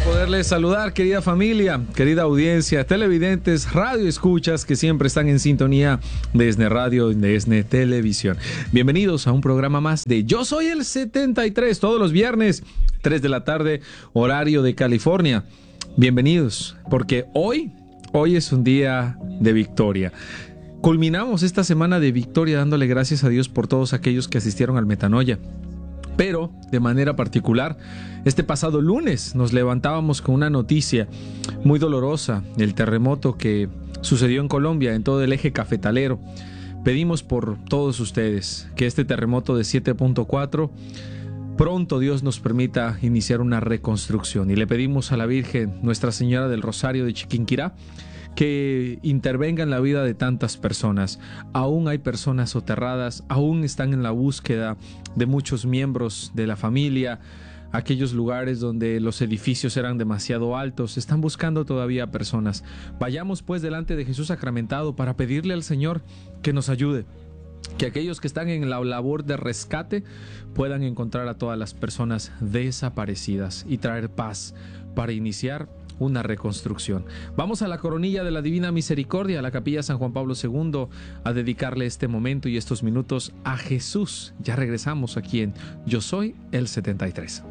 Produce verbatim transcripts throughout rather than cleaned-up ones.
poderles saludar, querida familia, querida audiencia, televidentes, radio escuchas que siempre están en sintonía de ESNE Radio y de ESNE Televisión. Bienvenidos a un programa más de Yo Soy el setenta y tres, todos los viernes, tres de la tarde, horario de California. Bienvenidos, porque hoy, hoy es un día de victoria. Culminamos esta semana de victoria dándole gracias a Dios por todos aquellos que asistieron al Metanoia. Pero, de manera particular, este pasado lunes nos levantábamos con una noticia muy dolorosa, el terremoto que sucedió en Colombia, en todo el eje cafetalero. Pedimos por todos ustedes que este terremoto de siete punto cuatro, pronto Dios nos permita iniciar una reconstrucción. Y le pedimos a la Virgen, Nuestra Señora del Rosario de Chiquinquirá, que intervenga en la vida de tantas personas. Aún hay personas soterradas, aún están en la búsqueda de muchos miembros de la familia. Aquellos lugares donde los edificios eran demasiado altos, están buscando todavía personas. Vayamos pues delante de Jesús sacramentado para pedirle al Señor que nos ayude, que aquellos que están en la labor de rescate puedan encontrar a todas las personas desaparecidas y traer paz para iniciar una reconstrucción. Vamos a la coronilla de la Divina Misericordia, a la Capilla San Juan Pablo segundo, a dedicarle este momento y estos minutos a Jesús. Ya regresamos aquí en Yo Soy el setenta y tres.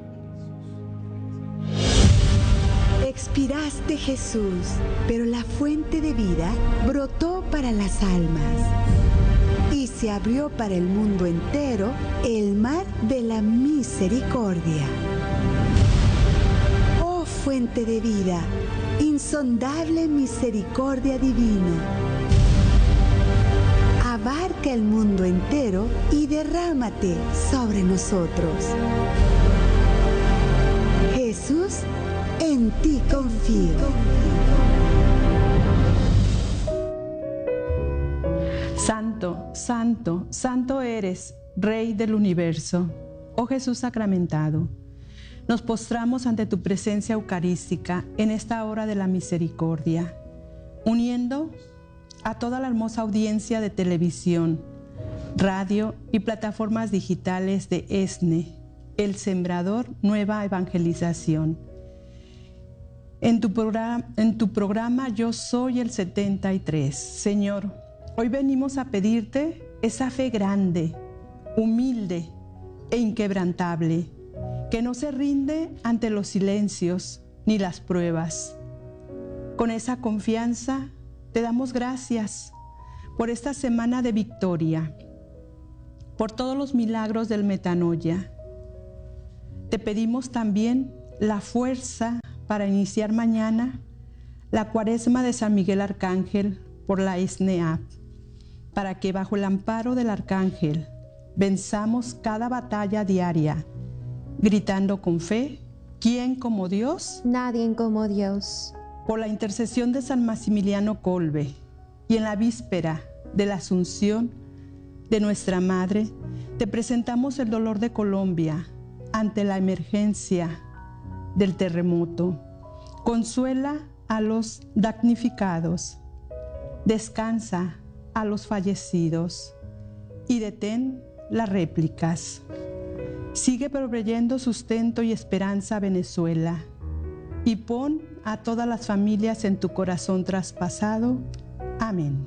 Expiraste, Jesús, pero la fuente de vida brotó para las almas y se abrió para el mundo entero el mar de la misericordia. Fuente de vida, insondable misericordia divina, abarca el mundo entero y derrámate sobre nosotros. Jesús, en ti confío. Santo, santo, santo eres, Rey del universo, oh Jesús sacramentado. Nos postramos ante tu presencia eucarística en esta hora de la misericordia, uniendo a toda la hermosa audiencia de televisión, radio y plataformas digitales de ESNE, El Sembrador Nueva Evangelización. En tu, programa, en tu programa Yo Soy el setenta y tres, Señor, hoy venimos a pedirte esa fe grande, humilde e inquebrantable, que no se rinde ante los silencios ni las pruebas. Con esa confianza te damos gracias por esta semana de victoria, por todos los milagros del Metanoia. Te pedimos también la fuerza para iniciar mañana la Cuaresma de San Miguel Arcángel por la ESNE App, para que bajo el amparo del Arcángel venzamos cada batalla diaria, gritando con fe, ¿quién como Dios? Nadie como Dios. Por la intercesión de San Maximiliano Kolbe y en la víspera de la Asunción de nuestra Madre, te presentamos el dolor de Colombia ante la emergencia del terremoto. Consuela a los damnificados, descansa a los fallecidos y detén las réplicas. Sigue proveyendo sustento y esperanza a Venezuela y pon a todas las familias en tu corazón traspasado. Amén.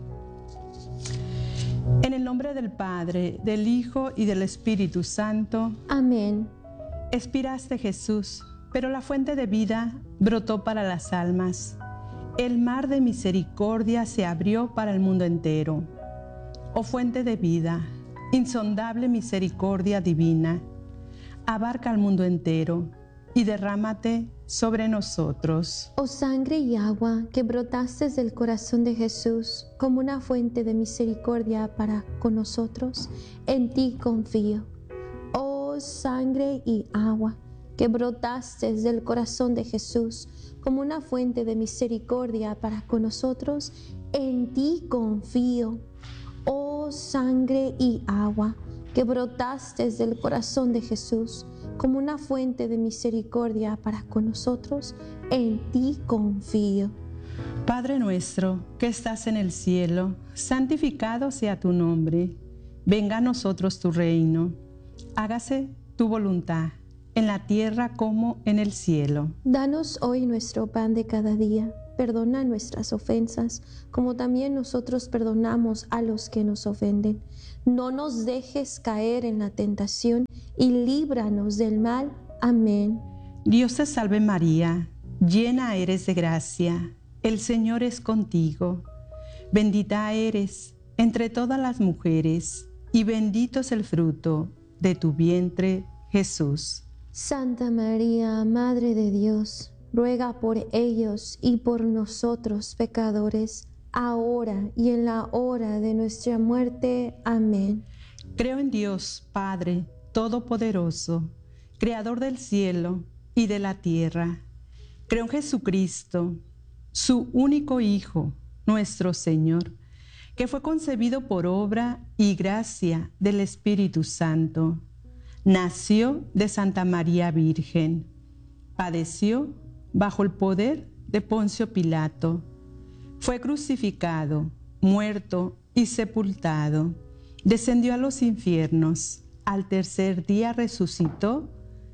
En el nombre del Padre, del Hijo y del Espíritu Santo. Amén. Expiraste, Jesús, pero la fuente de vida brotó para las almas. El mar de misericordia se abrió para el mundo entero. Oh fuente de vida, insondable misericordia divina, abarca al mundo entero y derrámate sobre nosotros. Oh sangre y agua que brotaste del corazón de Jesús como una fuente de misericordia para con nosotros, en ti confío. Oh sangre y agua que brotaste del corazón de Jesús como una fuente de misericordia para con nosotros, en ti confío. Oh sangre y agua que brotaste del corazón de Jesús como una fuente de misericordia para con nosotros, en ti confío. Padre nuestro que estás en el cielo, santificado sea tu nombre. Venga a nosotros tu reino. Hágase tu voluntad, en la tierra como en el cielo. Danos hoy nuestro pan de cada día. Perdona nuestras ofensas, como también nosotros perdonamos a los que nos ofenden. No nos dejes caer en la tentación y líbranos del mal. Amén. Dios te salve María, llena eres de gracia, el Señor es contigo. Bendita eres entre todas las mujeres, y bendito es el fruto de tu vientre, Jesús. Santa María, Madre de Dios, ruega por ellos y por nosotros pecadores, ahora y en la hora de nuestra muerte. Amén. Creo en Dios, Padre Todopoderoso, Creador del cielo y de la tierra. Creo en Jesucristo, su único Hijo, nuestro Señor, que fue concebido por obra y gracia del Espíritu Santo. Nació de Santa María Virgen, padeció bajo el poder de Poncio Pilato, fue crucificado, muerto y sepultado, descendió a los infiernos, al tercer día resucitó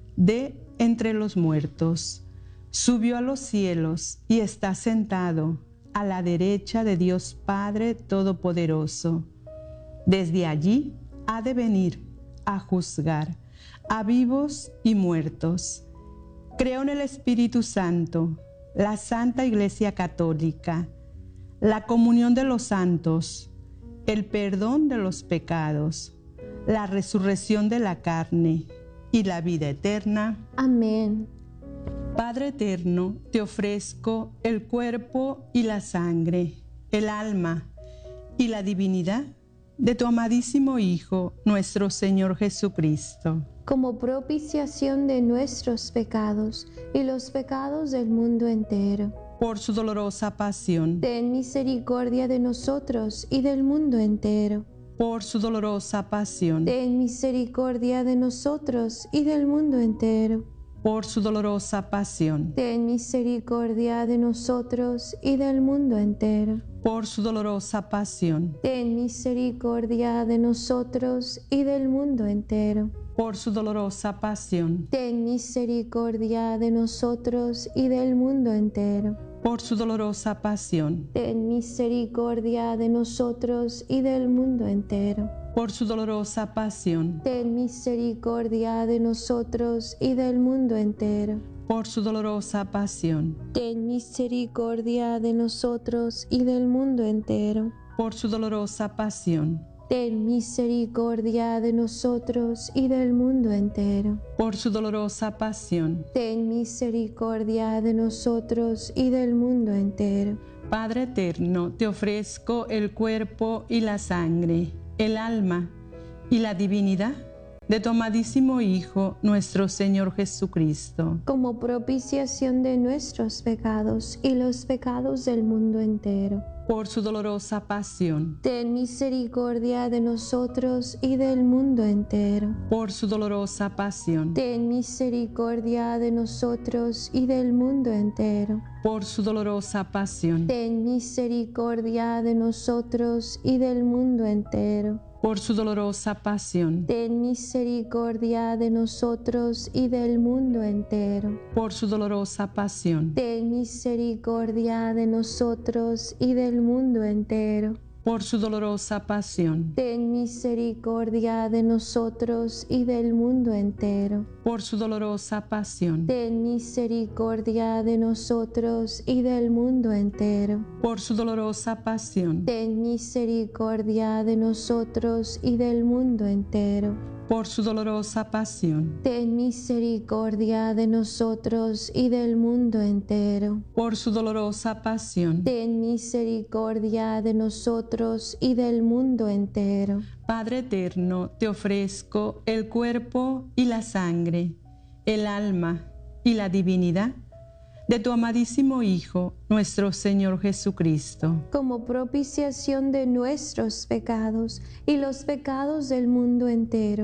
de entre los muertos, subió a los cielos y está sentado a la derecha de Dios Padre Todopoderoso. Desde allí ha de venir a juzgar a vivos y muertos. Creo en el Espíritu Santo, la Santa Iglesia Católica, la comunión de los santos, el perdón de los pecados, la resurrección de la carne y la vida eterna. Amén. Padre eterno, te ofrezco el cuerpo y la sangre, el alma y la divinidad de tu amadísimo Hijo, nuestro Señor Jesucristo, como propiciación de nuestros pecados y los pecados del mundo entero. por su dolorosa pasión, Ten misericordia de nosotros y del mundo entero. por su dolorosa pasión, Ten misericordia de nosotros y del mundo entero. por su dolorosa pasión, Ten misericordia de nosotros y del mundo entero. por su dolorosa pasión, Ten misericordia de nosotros y del mundo entero. por su dolorosa pasión, Ten misericordia de nosotros y del mundo entero. por su dolorosa pasión, Ten misericordia de nosotros y del mundo entero. por su dolorosa pasión, Ten misericordia de nosotros y del mundo entero. por su dolorosa pasión, Ten misericordia de nosotros y del mundo entero. por su dolorosa pasión, Ten misericordia de nosotros y del mundo entero. por su dolorosa pasión. Ten misericordia de nosotros y del mundo entero. Padre eterno, te ofrezco el cuerpo y la sangre, el alma y la divinidad de tu amadísimo Hijo, nuestro Señor Jesucristo, como propiciación de nuestros pecados y los pecados del mundo entero. por su dolorosa pasión, Ten misericordia de nosotros y del mundo entero. por su dolorosa pasión, Ten misericordia de nosotros y del mundo entero. por su dolorosa pasión, Ten misericordia de nosotros y del mundo entero. por su dolorosa pasión, Ten misericordia de nosotros y del mundo entero. por su dolorosa pasión, Ten misericordia de nosotros y del mundo entero. por su dolorosa pasión, Ten misericordia de nosotros y del mundo entero. por su dolorosa pasión, Ten misericordia de nosotros y del mundo entero. por su dolorosa pasión, Ten misericordia de nosotros y del mundo entero. por su dolorosa pasión, Ten misericordia de nosotros y del mundo entero. por su dolorosa pasión. Ten misericordia de nosotros y del mundo entero. Padre eterno, te ofrezco el cuerpo y la sangre, el alma y la divinidad de tu amadísimo Hijo, nuestro Señor Jesucristo, como propiciación de nuestros pecados y los pecados del mundo entero.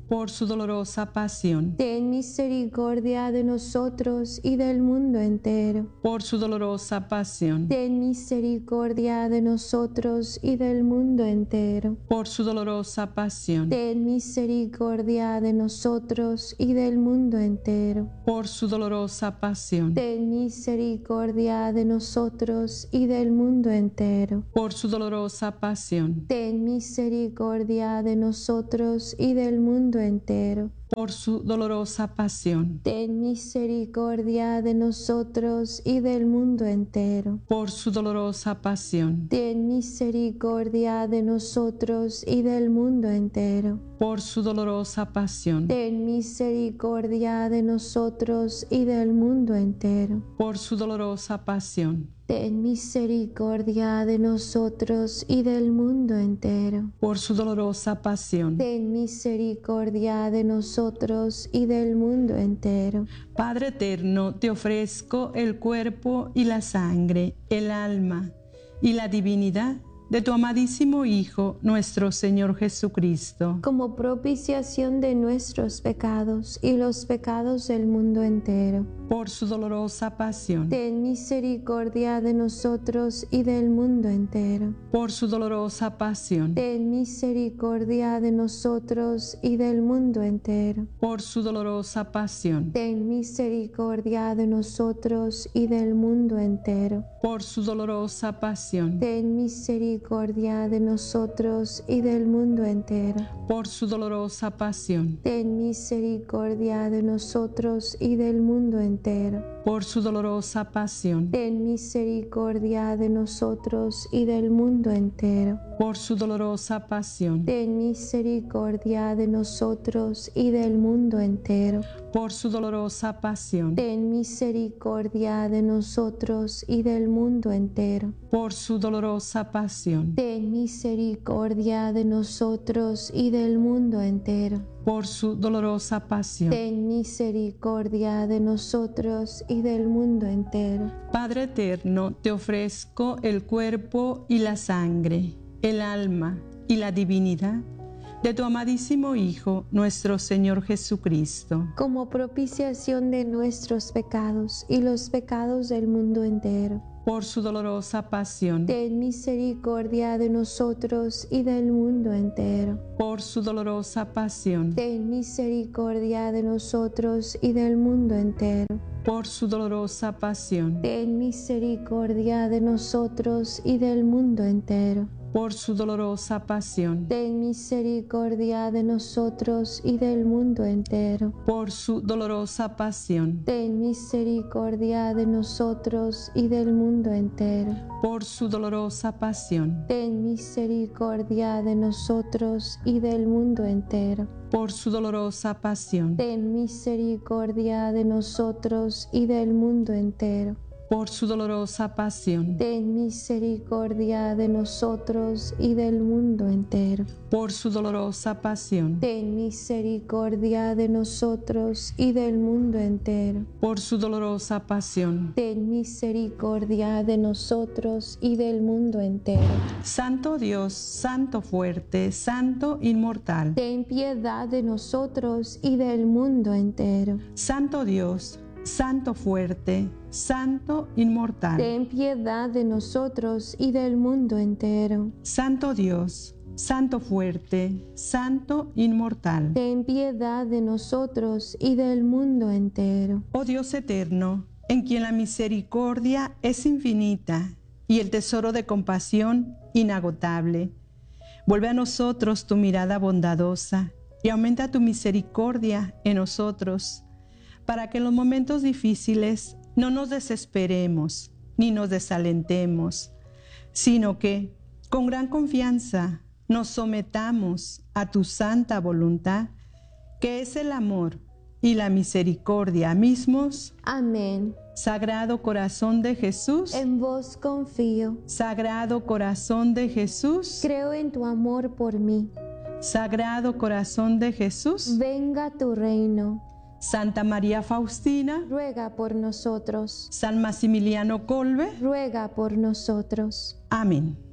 por su dolorosa pasión, ten misericordia de nosotros y del mundo entero. por su dolorosa pasión, Ten misericordia de nosotros y del mundo entero. por su dolorosa pasión, Ten misericordia de nosotros y del mundo entero. por su dolorosa pasión, Ten misericordia de nosotros y del mundo entero. por su dolorosa pasión, Ten misericordia de nosotros y del mundo entero. por su dolorosa pasión, Ten misericordia de nosotros y del mundo entero. por su dolorosa pasión, Ten misericordia de nosotros y del mundo entero. por su dolorosa pasión, Ten misericordia de nosotros y del mundo entero. por su dolorosa pasión, Ten misericordia de nosotros y del mundo entero. por su dolorosa pasión. Ten misericordia de nosotros y del mundo entero. Padre eterno, te ofrezco el cuerpo y la sangre, el alma y la divinidad de tu amadísimo Hijo, nuestro Señor Jesucristo, Como propiciación de nuestros pecados y los pecados del mundo entero. por su dolorosa pasión, Ten misericordia de nosotros y del mundo entero. por su dolorosa pasión, Ten misericordia de nosotros y del mundo entero. por su dolorosa pasión, Ten misericordia de nosotros y del mundo entero. por su dolorosa pasión, Ten misericordia de nosotros y del mundo entero. por su dolorosa pasión, Ten misericordia de nosotros y del mundo entero. por su dolorosa pasión, Ten misericordia de nosotros y del mundo entero. por su dolorosa pasión, Ten misericordia de nosotros y del mundo entero. por su dolorosa pasión, Ten misericordia de nosotros y del mundo entero. por su dolorosa pasión, Ten misericordia de nosotros y del mundo entero. por su dolorosa pasión. Ten misericordia de nosotros y del mundo entero. Padre eterno, te ofrezco el cuerpo y la sangre, el alma y la divinidad de tu amadísimo Hijo, nuestro Señor Jesucristo, Como propiciación de nuestros pecados y los pecados del mundo entero. por su dolorosa pasión, Ten misericordia de nosotros y del mundo entero. por su dolorosa pasión, Ten misericordia de nosotros y del mundo entero. por su dolorosa pasión, Ten misericordia de nosotros y del mundo entero. por su dolorosa pasión, Ten misericordia de nosotros y del mundo entero. por su dolorosa pasión, Ten misericordia de nosotros y del mundo entero. por su dolorosa pasión, Ten misericordia de nosotros y del mundo entero. por su dolorosa pasión, Ten misericordia de nosotros y del mundo entero. por su dolorosa pasión, Ten misericordia de nosotros y del mundo entero. por su dolorosa pasión, Ten misericordia de nosotros y del mundo entero. por su dolorosa pasión. Ten misericordia de nosotros y del mundo entero. Santo Dios, Santo fuerte, Santo inmortal, Ten piedad de nosotros y del mundo entero. Santo Dios, Santo fuerte, Santo inmortal, Ten piedad de nosotros y del mundo entero. Santo Dios, Santo fuerte, Santo inmortal. Ten piedad de nosotros y del mundo entero. Oh Dios eterno, en quien la misericordia es infinita y el tesoro de compasión inagotable, vuelve a nosotros tu mirada bondadosa y aumenta tu misericordia en nosotros, para que en los momentos difíciles no nos desesperemos ni nos desalentemos, sino que con gran confianza nos sometamos a tu santa voluntad, que es el amor y la misericordia mismos. Amén. Sagrado corazón de Jesús, En vos confío. Sagrado corazón de Jesús, Creo en tu amor por mí. Sagrado corazón de Jesús, Venga tu reino. Santa María Faustina, Ruega por nosotros. San Maximiliano Kolbe. Ruega por nosotros. Amén.